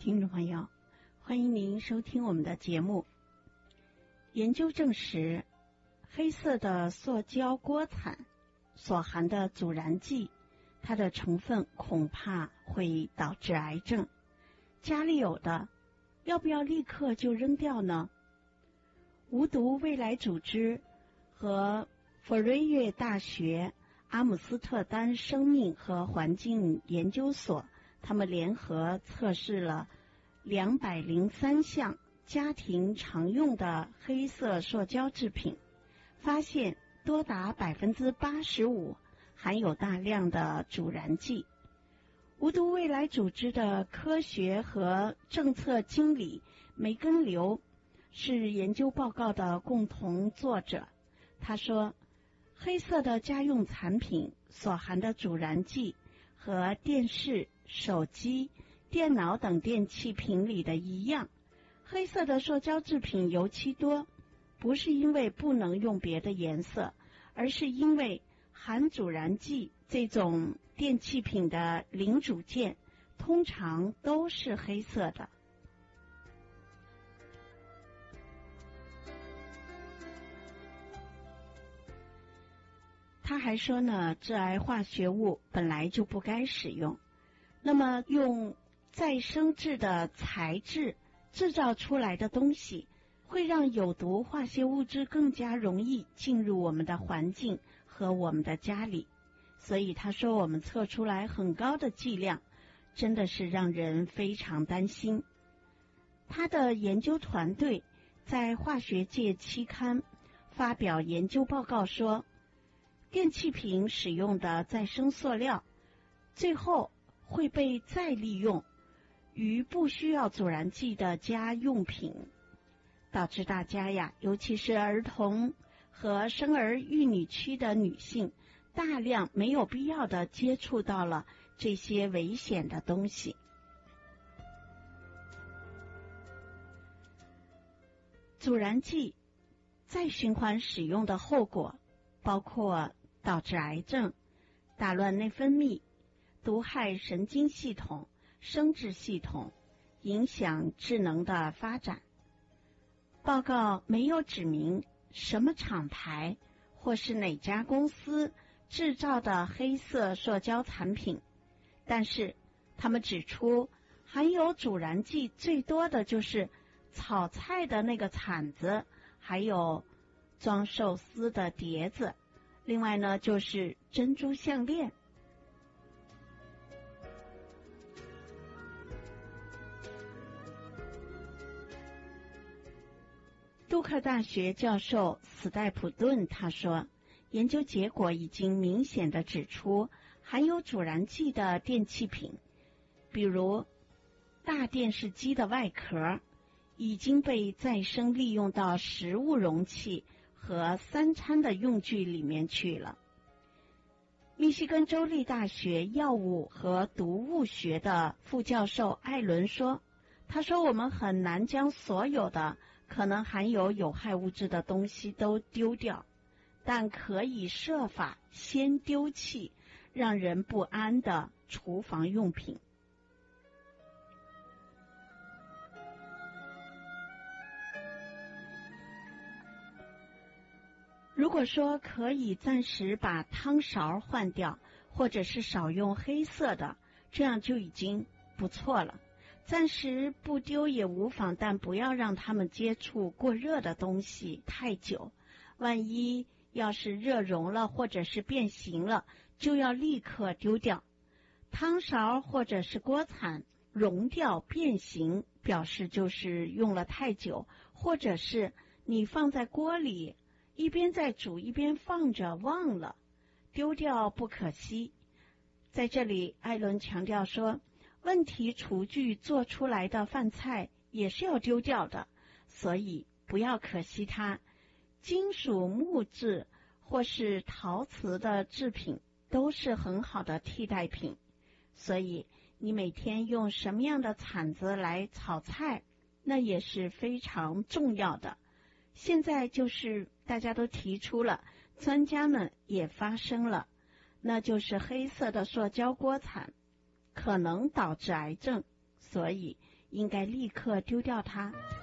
听众朋友，欢迎您收听我们的节目。研究证实，黑色的塑胶锅铲所含的阻燃剂，它的成分恐怕会导致癌症。家里有的，要不要立刻就扔掉呢？无毒未来组织和佛瑞约大学阿姆斯特丹生命和环境研究所，他们联合测试了203项家庭常用的黑色塑胶制品，发现多达 85% 含有大量的阻燃剂。无毒未来组织的科学和政策经理梅根刘是研究报告的共同作者。他说，黑色的家用产品所含的阻燃剂和电视、手机、电脑等电器品里的一样。黑色的塑胶制品尤其多，不是因为不能用别的颜色，而是因为含阻燃剂这种电器品的零组件通常都是黑色的。他还说呢，致癌化学物本来就不该使用，那么用再生质的材质制造出来的东西，会让有毒化学物质更加容易进入我们的环境和我们的家里。所以他说我们测出来很高的剂量，真的是让人非常担心。他的研究团队在化学界期刊发表研究报告说，电器瓶使用的再生塑料最后会被再利用于不需要阻燃剂的家用品，导致大家呀，尤其是儿童和生儿育女区的女性，大量没有必要的接触到了这些危险的东西。阻燃剂再循环使用的后果包括导致癌症、打乱内分泌、毒害神经系统、生殖系统，影响智能的发展。报告没有指明什么厂牌或是哪家公司制造的黑色塑胶产品，但是他们指出，含有阻燃剂最多的就是炒菜的那个铲子，还有装寿司的碟子，另外呢就是珍珠项链。杜克大学教授斯戴普顿他说，研究结果已经明显地指出，含有阻燃剂的电器品，比如大电视机的外壳，已经被再生利用到食物容器和三餐的用具里面去了。密西根州立大学药物和毒物学的副教授艾伦说，他说我们很难将所有的可能含有有害物质的东西都丢掉，但可以设法先丢弃让人不安的厨房用品。如果说可以暂时把汤勺换掉，或者是少用黑色的，这样就已经不错了。暂时不丢也无妨，但不要让他们接触过热的东西太久，万一要是热融了或者是变形了，就要立刻丢掉。汤勺或者是锅铲融掉变形，表示就是用了太久，或者是你放在锅里一边在煮一边放着忘了，丢掉不可惜。在这里艾伦强调说，问题厨具做出来的饭菜也是要丢掉的，所以不要可惜它。金属、木质或是陶瓷的制品都是很好的替代品，所以你每天用什么样的铲子来炒菜，那也是非常重要的。现在就是大家都提出了，专家们也发声了，那就是黑色的塑胶锅铲可能导致癌症， 所以应该立刻丢掉它。